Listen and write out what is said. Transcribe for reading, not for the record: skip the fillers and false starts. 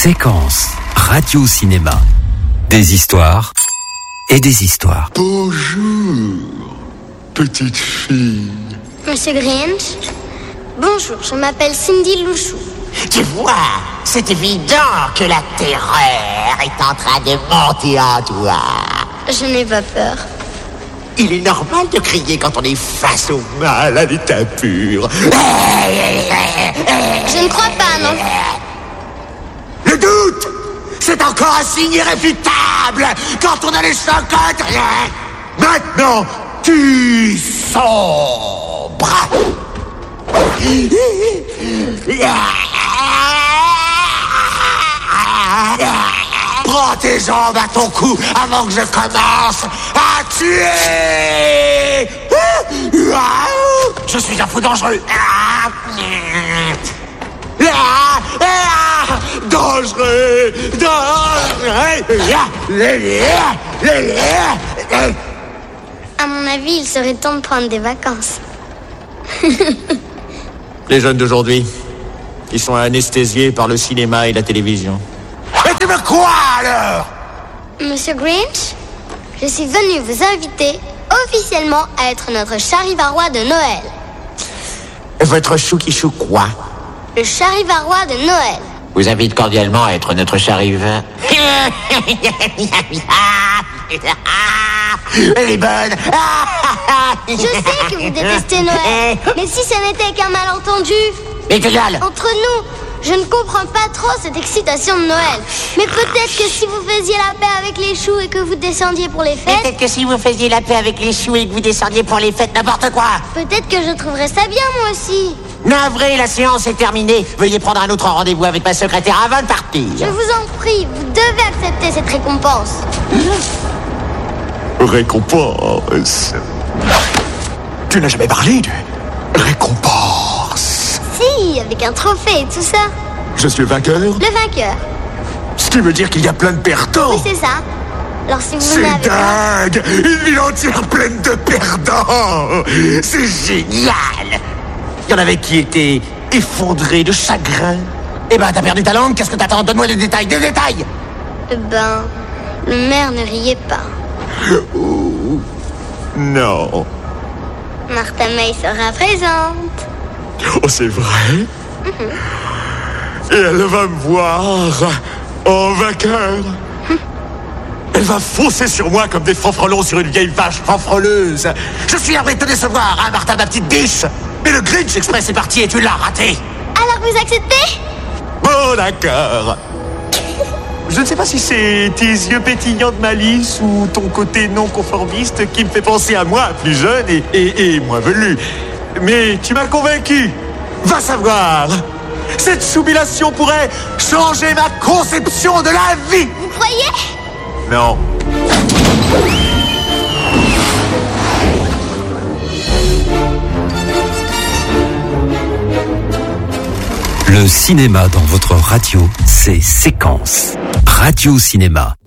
Séquence radio-cinéma. Des histoires et des histoires. Bonjour, petite fille. Monsieur Grinch. Bonjour, je m'appelle Cindy Louchou. Tu vois, c'est évident que la terreur est en train de monter en toi. Je n'ai pas peur. Il est normal de crier quand on est face au mal à l'état pur. Je ne crois pas, non. Le doute, c'est encore un signe irréfutable quand on a les chocottes. Maintenant, tu sombres. Prends tes jambes à ton cou avant que je commence à tuer. Je suis un fou dangereux. Dangereux. À mon avis, il serait temps de prendre des vacances. Les jeunes d'aujourd'hui, ils sont anesthésiés par le cinéma et la télévision. Et tu veux quoi alors? Monsieur Grinch, je suis venu vous inviter officiellement à être notre charivarois de Noël. Votre chou-qui-chou quoi? Le charivarois de Noël. Vous invite cordialement à être notre charivain. Elle est bonne. Je sais que vous détestez Noël, mais si ça n'était qu'un malentendu. Et que dalle. Entre nous, je ne comprends pas trop cette excitation de Noël. Mais peut-être que si vous faisiez la paix avec les choux et que vous descendiez pour les fêtes... Peut-être que si vous faisiez la paix avec les choux et que vous descendiez pour les fêtes, n'importe quoi. Peut-être que je trouverais ça bien, moi aussi. Navré, la séance est terminée. Veuillez prendre un autre rendez-vous avec ma secrétaire avant de partir. Je vous en prie, vous devez accepter cette récompense. Récompense. Tu n'as jamais parlé de récompense. Si, avec un trophée et tout ça. Je suis vainqueur, Le vainqueur. ce qui veut dire qu'il y a plein de perdants. Oui, c'est ça. Alors si vous C'est n'avez pas... dingue. Une ville entière pleine de perdants. C'est génial. Il y en avait qui étaient effondrés de chagrin. Eh ben, t'as perdu ta langue, qu'est-ce que t'attends? Donne-moi des détails, des détails. Ben, le maire ne riait pas. Non. Martha May sera présente. Oh, c'est vrai? Et elle va me voir en vainqueur. Elle va foncer sur moi comme des fanfrelons sur une vieille vache fanfreleuse. Je suis navré de te décevoir, hein, Martha, ma petite biche. Mais le Grinch Express est parti et tu l'as raté. Alors vous acceptez? Bon, d'accord. Je ne sais pas si c'est tes yeux pétillants de malice ou ton côté non conformiste qui me fait penser à moi, plus jeune et moins velu. Mais tu m'as convaincu. Va savoir. Cette soubilation pourrait changer ma conception de la vie. Vous croyez? Non. Le cinéma dans votre radio, c'est Séquence. Radio-cinéma.